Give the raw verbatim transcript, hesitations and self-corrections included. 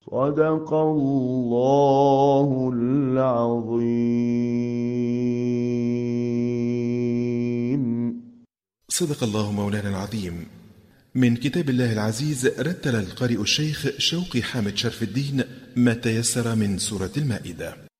صدق الله العظيم. صدق الله مولانا العظيم. من كتاب الله العزيز رتل القارئ الشيخ شوقي حامد شرف الدين ما تيسر من سورة المائدة.